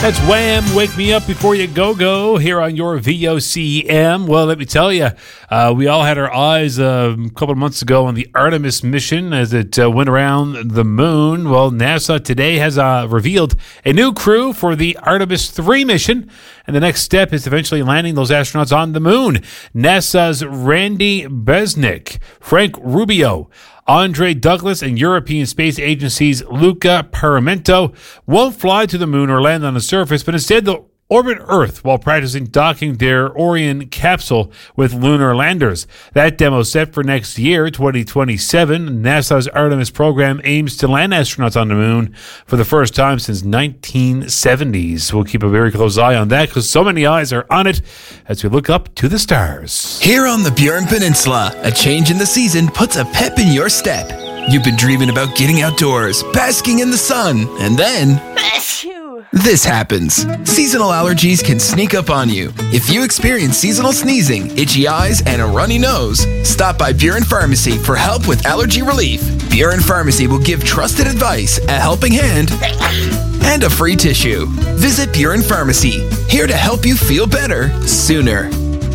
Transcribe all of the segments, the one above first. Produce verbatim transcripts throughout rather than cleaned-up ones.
That's Wham! Wake Me Up Before You Go Go here on your V O C M. Well, let me tell you, uh, we all had our eyes uh, a couple of months ago on the Artemis mission as it uh, went around the moon. Well, NASA today has uh, revealed a new crew for the Artemis three mission, and the next step is eventually landing those astronauts on the moon. NASA's Randy Besnick, Frank Rubio, Andre Douglas, and European Space Agency's Luca Paramento won't fly to the moon or land on the surface, but instead they'll orbit Earth while practicing docking their Orion capsule with lunar landers. That demo set for next year, twenty twenty-seven. NASA's Artemis program aims to land astronauts on the moon for the first time since nineteen seventies. We'll keep a very close eye on that because so many eyes are on it as we look up to the stars. Here on the Burin Peninsula, a change in the season puts a pep in your step. You've been dreaming about getting outdoors, basking in the sun, and then this happens. Seasonal allergies can sneak up on you. If you experience seasonal sneezing, itchy eyes, and a runny nose, stop by Burin Pharmacy for help with allergy relief. Burin Pharmacy will give trusted advice, a helping hand, and a free tissue. Visit Burin Pharmacy, here to help you feel better sooner.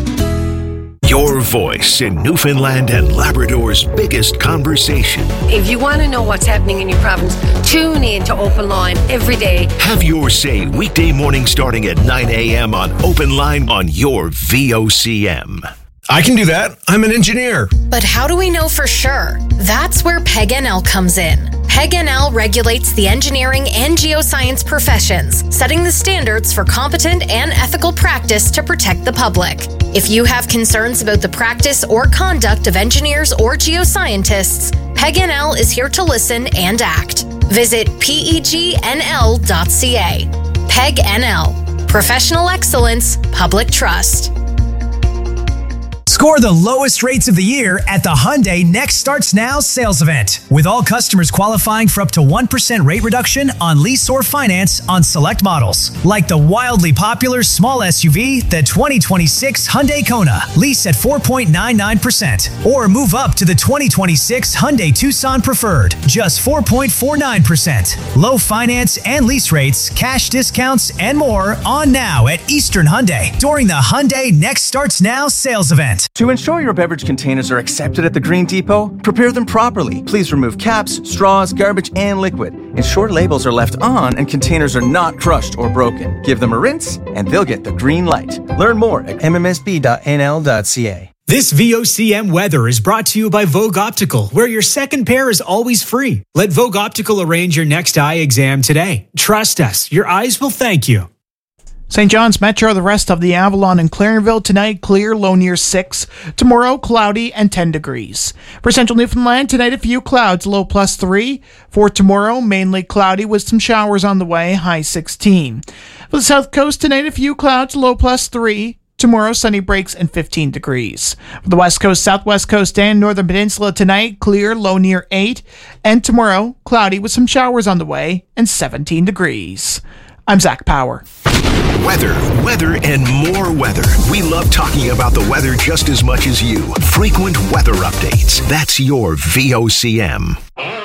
Your voice in Newfoundland and Labrador's biggest conversation. If you want to know what's happening in your province, tune in to Open Line every day. Have your say weekday morning starting at nine a.m. on Open Line on your V O C M. I can do that. I'm an engineer. But how do we know for sure? That's where P E G N L comes in. P E G N L regulates the engineering and geoscience professions, setting the standards for competent and ethical practice to protect the public. If you have concerns about the practice or conduct of engineers or geoscientists, P E G N L is here to listen and act. Visit P E G N L dot C A. P E G N L. Professional excellence, public trust. Score the lowest rates of the year at the Hyundai Next Starts Now sales event, with all customers qualifying for up to one percent rate reduction on lease or finance on select models, like the wildly popular small S U V, the twenty twenty-six Hyundai Kona, lease at four point nine nine percent, or move up to the twenty twenty-six Hyundai Tucson Preferred, just four point four nine percent. Low finance and lease rates, cash discounts, and more on now at Eastern Hyundai during the Hyundai Next Starts Now sales event. To ensure your beverage containers are accepted at the Green Depot, prepare them properly. Please remove caps, straws, garbage, and liquid. Ensure labels are left on and containers are not crushed or broken. Give them a rinse, and they'll get the green light. Learn more at m m s b dot n l dot c a. This V O C M weather is brought to you by Vogue Optical, where your second pair is always free. Let Vogue Optical arrange your next eye exam today. Trust us, your eyes will thank you. Saint John's Metro, the rest of the Avalon and Clarenville tonight, clear, low near six. Tomorrow, cloudy and ten degrees. For central Newfoundland, tonight a few clouds, low plus three. For tomorrow, mainly cloudy with some showers on the way, high sixteen. For the south coast, tonight a few clouds, low plus three. Tomorrow, sunny breaks and fifteen degrees. For the west coast, southwest coast, and northern peninsula, tonight, clear, low near eight. And tomorrow, cloudy with some showers on the way and seventeen degrees. I'm Zach Power. Weather, weather, and more weather. We love talking about the weather just as much as you. Frequent weather updates. That's your V O C M.